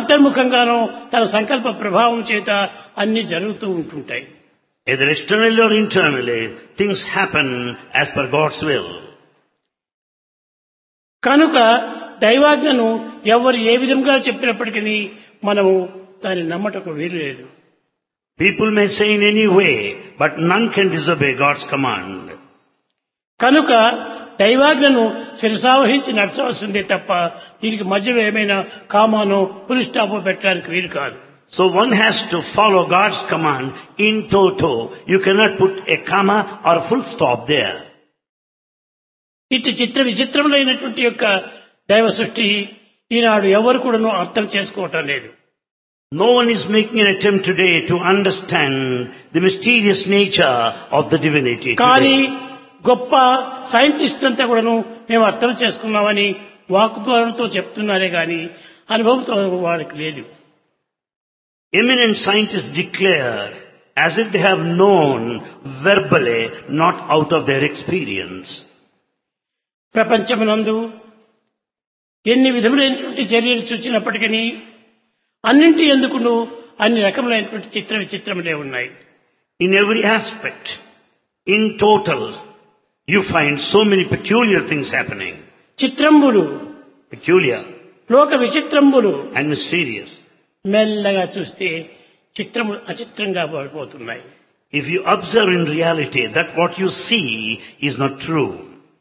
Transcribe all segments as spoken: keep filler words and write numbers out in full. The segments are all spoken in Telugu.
అంతర్ముఖంగానో తన సంకల్ప ప్రభావం చేత అన్ని జరుగుతూ ఉంటుంటాయి. Either externally or internally, things happen as per God's will. కనుక దైవాజ్ఞను ఎవరు ఏ విధంగా చెప్పినప్పటికీ మనము దాన్ని నమ్మటకు వీలు లేదు. People may say in any way, but none can disobey God's command. కనుక దైవాజ్ఞను శిరసావహించి నడచవలసిందే తప్ప దీనికి మధ్యలో ఏమైనా కామానో పులి స్టాపో పెట్టడానికి వీలు కాదు. So one has to follow God's command in toto. You cannot put a comma or a full stop there. ఇటు చిత్ర విచిత్రములైనటువంటి యొక్క దైవ సృష్టి ఈనాడు ఎవరు కూడాను అర్థం చేసుకోవటం లేదు. No one is making an attempt today to understand the mysterious nature of the divinity కానీ today. గొప్ప సైంటిస్ట్ అంతా కూడాను మేము అర్థం చేసుకున్నామని వాక్ద్వారంతో చెప్తున్నారే గాని అనుభవంతో వారికి లేదు. Eminent scientists declare as if they have known verbally, not out of their experience. ప్రపంచమునందు ఎన్ని విధములైనటువంటి చర్యలు చూచినప్పటికీ అన్నింటి ఎందుకును అన్ని రకములైనటువంటి చిత్ర విచిత్రములే ఉన్నాయి. In every aspect, in total, you find so many peculiar things happening. చిత్రంబులు Peculiar లోక విచిత్రంబులు and mysterious. మెల్లగా చూస్తే చిత్రము అచిత్రంగా పడిపోతున్నాయి. If you observe in reality that what you see is not true.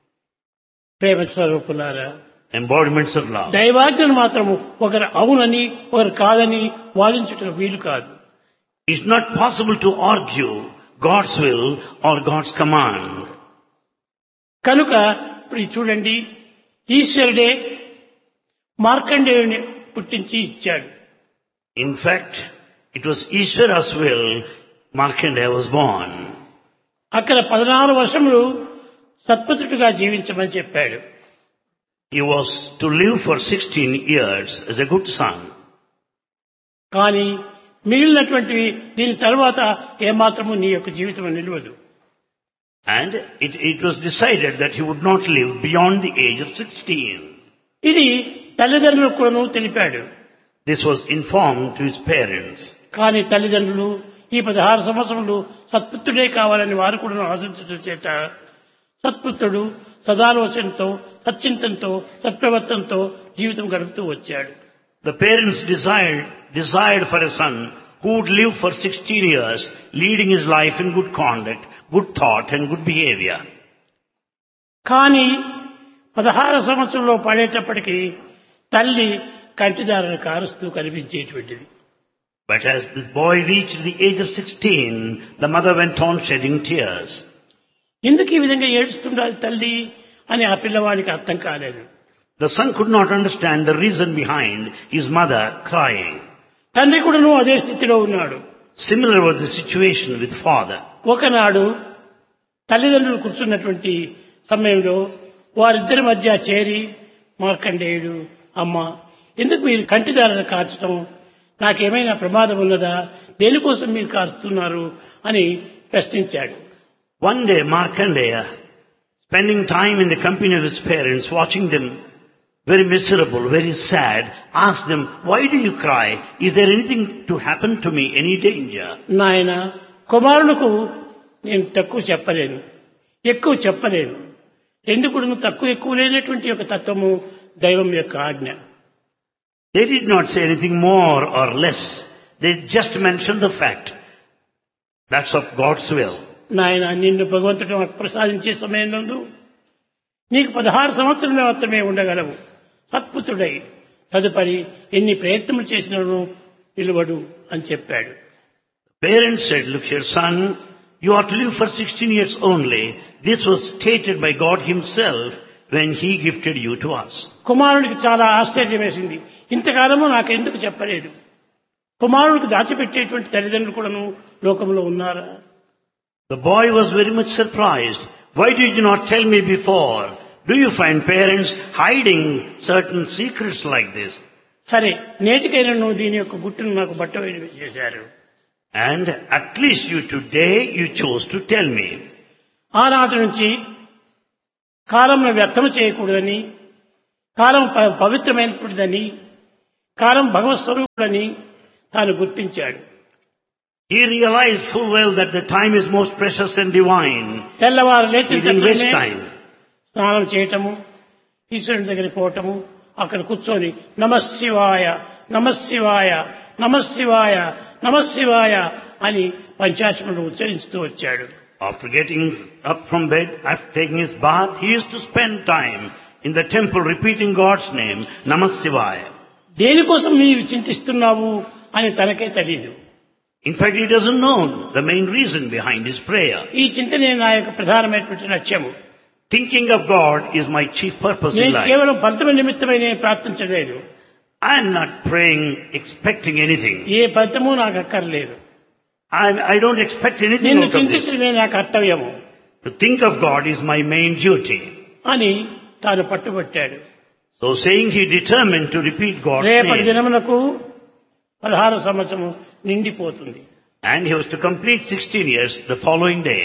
ప్రేమ స్వరూపులారా, Embodiments of love. దైవాజ్ఞను మాత్రము ఒకరు అవునని ఒకరు కాదని వాదించుటకు వీలు కాదు. It's not possible to argue God's will or God's command. కనుక ఇప్పుడు చూడండి, ఈశ్వరుడే మార్కండేయుని పుట్టించి ఇచ్చాడు. In fact, it was Ishvara's will Markandeya was born. అక్కడ పదనారు వర్షములు సత్పుత్రుడిగా జీవించమని చెప్పాడు. He was to live for sixteen years as a good son. కానీ మిగిలినటువంటివి దీని తర్వాత ఏమాత్రము నీ యొక్క జీవితం నిలవదు. And it, it was decided that he would not live beyond the age of sixteen. ఇది తల్లిదండ్రులకు కూడాను తెలిపాడు. This was informed to his parents. కానీ తల్లిదండ్రులు ఈ పదహారు సంవత్సరములు సత్పుత్రుడే కావాలని వారు కూడా ఆశించడం చేత సత్పుత్రుడు సదాలోచనతో సచ్చింతంతో సత్ప్రవర్తనతో జీవితం గడుపుతూ వచ్చాడు. The parents desired, desired for a son who would live for sixteen years, leading his life in good conduct, good thought and good behavior. కానీ పదహారు సంవత్సరంలో పడేటప్పటికీ తల్లి కంటిదారులు కారుస్తూ కనిపించేటువంటిది. But as this boy reached the age of sixteen, the mother went on shedding tears. ఎందుకు ఈ విధంగా ఏడుస్తుండాలి తల్లి అని ఆ పిల్లవాడికి అర్థం కాలేదు. The son could not understand the reason behind his mother crying. తండ్రి కూడాను అదే స్థితిలో ఉన్నాడు. Similar was the situation with father. ఒకనాడు తల్లిదండ్రులు కూర్చున్నటువంటి సమయంలో వారిద్దరి మధ్య చేరి మార్కండేయుడు, అమ్మ ఎందుకు మీరు కంటిదారులు కార్చడం, నాకేమైనా ప్రమాదం ఉన్నదా, దేనికోసం మీరు కారుస్తున్నారు అని ప్రశ్నించాడు. One day Markandeya, spending time in the company of his parents, watching them very miserable, very sad, asked them, why do you cry? Is there anything to happen to me, any danger? నాయన, కుమారులకు నేను తక్కువ చెప్పలేను, ఎక్కువ చెప్పలేను. ఎందుకు తక్కువ ఎక్కువ లేనటువంటి యొక్క తత్వము దైవం యొక్క ఆజ్ఞ. They did not say anything more or less. They just mentioned the fact. That's of God's will. నాయన, నిన్ను భగవంతుడు ప్రసాదించే సమయంలో నీకు పదహారు సంవత్సరాలు మాత్రమే ఉండగలవు. సత్పుత్రుడై తదుపరి ఎన్ని ప్రయత్నములు చేసినను నిలబడు అని చెప్పాడు. Parents said, look here son, you are to live for sixteen years only. This was stated by God himself when he gifted you to us. కుమారుడికి చాలా ఆశ్చర్యం వేసింది. ఇంతకాలము నాకెందుకు చెప్పలేదు? కుమారుడికి దాచిపెట్టేటువంటి తల్లిదండ్రులు కూడాను లోకంలో ఉన్నారా? The boy was very much surprised. Why did you not tell me before? Do you find parents hiding certain secrets like this? సరే, నేటికైనా నువ్వు దీని యొక్క గుట్టును నాకు బట్ట చేశారు. And at least you today you chose to tell me. ఆనాటి నుంచి కాలంను వ్యర్థం చేయకూడదని, కాలం పవిత్రమైనటువంటిదని, కాలం భగవత్ స్వరూపుడని తాను గుర్తించాడు. He realized full well that the time is most precious and divine. తెల్లవారు He లేచిన didn't waste తక్షణమే time. స్నానం చేయటము, ఈశ్వరుని దగ్గరికి పోవటము, అక్కడ కూర్చొని నమశివాయ నమశివాయ నమశివాయ నమశివాయ అని పంచాక్షరులు ఉచ్చరిస్తూ వచ్చాడు. After getting up from bed, after taking his bath, he used to spend time in the temple repeating God's name, Namah Shivaya. దేనికోసం నీవు చింతిస్తున్నావు అని తనకే తెలియదు. In fact, he doesn't know the main reason behind his prayer. ఈ చింతనే నా యొక్క ప్రధానమైనటువంటి లక్ష్యము. Thinking of God is my chief purpose in నేను life. కేవలం ఫలితం నిమిత్తమై నేను ప్రార్థించలేదు. I am not praying expecting anything. ఏ ఫలితము నాకు అక్కర్లేదు. I, I don't expect anything నిన్ను out of this. చింతించడమే నా కర్తవ్యము To think of God is my main duty. అని తాను పట్టుబట్టాడు. So saying, he determined to repeat God's రేపటి name. దినమునకు పదహారు సంవత్సరం నిండిపోతుంది. And he was to complete sixteen years the following day.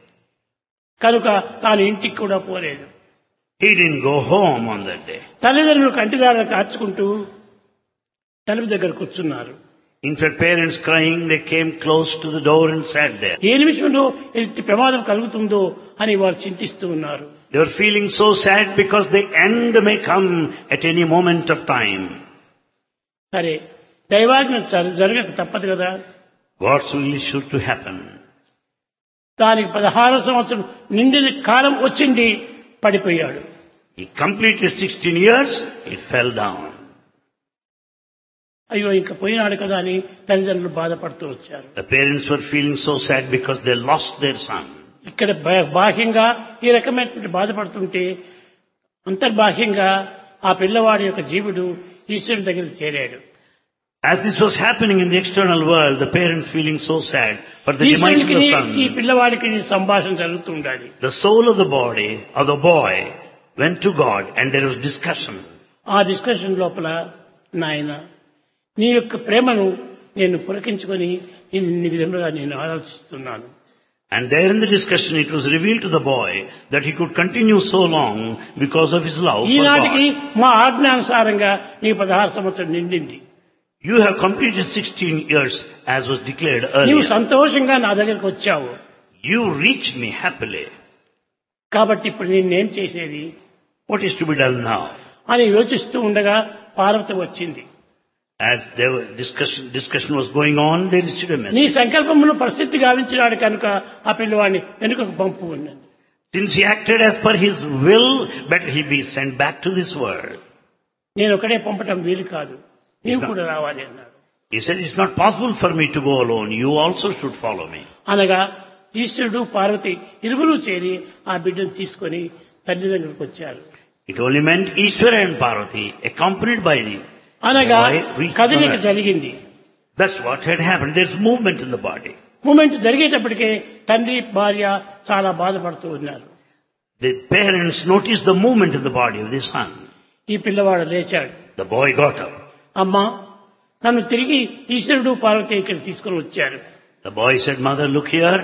కనుక తాను ఇంటికి కూడా పోలేదు. He didn't go home on that day. తల్లిదండ్రులు కంటిదారులు కార్చుకుంటూ తలుపు దగ్గర కూర్చున్నారు. In fact, parents crying, they came close to the door and sat there. ఏ నిమిషంలో ఎట్టి ప్రమాదం కలుగుతుందో అని వారు చింతిస్తూ ఉన్నారు. They were feeling so sad because the end may come at any moment of time. సరే, దైవాజ్ఞ జర- జరగక తప్పదు కదా. God's will is sure to happen. దానికి పదహారు సంవత్సరం నిండిన కాలం వచ్చింది, పడిపోయాడు. He completed sixteen years, he fell down. అయ్యో ఇంకా పోయినాడు కదా అని తల్లిదండ్రులు బాధపడుతూ వచ్చారు. The parents were feeling so sad because they lost their son. ఇక్కడ బా- బాహ్యంగా ఈ రకమైనటువంటి బాధపడుతుంటే అంతర్బాహ్యంగా ఆ పిల్లవాడి యొక్క జీవుడు ఈశ్వరుని దగ్గరికి చేరాడు. As this was happening in the external world, the parents feeling so sad for the demise of ఈశ్వరునికి the ఈ son, పిల్లవాడికి సంభాషణ జరుగుతూ ఉండాలి. the soul of the body of the boy went to God and there was discussion. ఆ డిస్కషన్ లోపల నాయన నీ యొక్క ప్రేమను నేను పులకించుకొని ఇన్ని విధములుగా నేను ఆలోచిస్తున్నాను. And there in the discussion it was revealed to the boy that he could continue so long because of his love for ఈనాటికి God. మా ఆజ్ఞానుసారంగా నీ పదహారు సంవత్సరం నిండింది. You have completed sixteen years as was declared నీవు earlier. సంతోషంగా నా దగ్గరికి వచ్చావు. You reached me happily. కాబట్టి ఇప్పుడు నేనేం చేసేది What is to be done now? అని యోచిస్తూ ఉండగా పార్వతి వచ్చింది. As there was discussion, discussion was going on, they received a నీ message. సంకల్పమును పరిస్థితి గావించినాడు కనుక ఆ పిల్లవాడిని వెనుకకు పంపు ఉన్నది. Since he acted as per his will, better he be sent back to this world. నేను ఒకడే పంపటం వీలు కాదు, నీవు కూడా రావాలి అన్నాడు. He said, it's not possible for me to go alone. You also should follow me. అనగా ఈశ్వరుడు పార్వతి ఇరువురు చేరి ఆ బిడ్డను తీసుకొని తల్లి దగ్గరకు వచ్చారు. It only meant Ishvara and Parvati, accompanied by the అనగా boy, reached కదలిక the- జరిగింది. That's what had happened. There's movement in the body. Moment జరిగేటప్పటికే తండ్రి భార్య చాలా బాధపడుతూ ఉన్నారు. The parents noticed the movement in the body of their son. ఈ పిల్లవాడు లేచాడు. The boy got up. అమ్మా, నన్ను తిరిగి ఈశ్వరుడు పార్వతి ఇక్కడికి తీసుకుని వచ్చారు. The boy said, Mother, look here.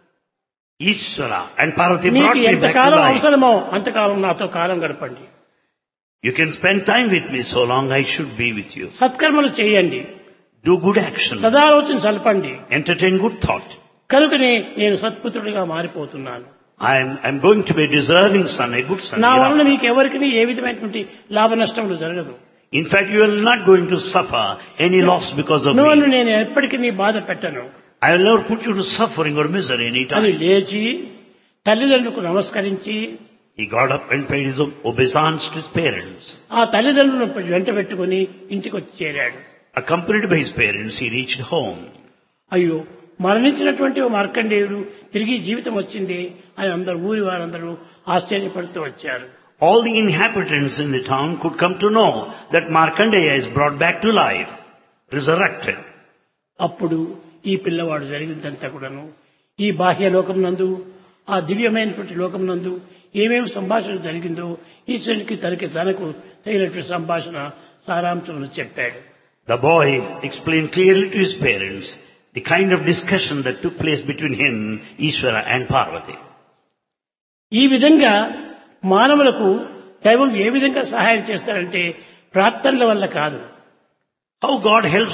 Ishvara and Parvati మీకు brought me back to ఎంతకాలం life. అవసరమో అంతకాలం నాతో కాలం గడపండి. You can spend time with me so long I should be with you. సత్కర్మలు చేయండి, Do good action. సదాలోచన సలపండి. Entertain good thought. కనుకనే నేను సత్పుత్రుడిగా మారిపోతున్నాను. I'm, I'm going to be a deserving son, a good son. నా వలన hereafter. మీకు ఎవరికి ఏ విధమైనటువంటి లాభ నష్టములు జరగదు. In fact, you are not going to suffer any loss because of నువ్వు me. నేను ఎప్పటికీ నీ బాధ పెట్టను I will never put you to suffering or misery any అని time. లేచి తల్లిదండ్రులకు నమస్కరించి He got up and paid his obeisance to his parents. ఆ తల్లిదండ్రులను వెంట పెట్టుకుని ఇంటికి వచ్చి చేరాడు. Accompanied by his parents, he reached home. అయ్యో, మరణించినటువంటి ఓ మార్కండేయుడు తిరిగి జీవితం వచ్చింది అని అందరు ఊరి వారందరూ ఆశ్చర్యపడుతూ వచ్చారు. All the inhabitants in the town could come to know that Markandeya is brought back to life, resurrected. అప్పుడు ఈ పిల్లవాడు జరిగిందంతా కూడాను ఈ బాహ్య లోకం నందు ఆ దివ్యమైనటువంటి లోకం నందు ఏమేమి సంభాషణ జరిగిందో ఈశ్వరునికి తనకి తనకు తగినటువంటి సంభాషణ సారాంశమును చెప్పాడు. The boy explained clearly to his parents the kind of discussion that took place between him, Ishvara and Parvati. ఈ విధంగా మానవులకు దైవం ఏ విధంగా సహాయం చేస్తారంటే ప్రార్థనల వల్ల కాదు, How God helps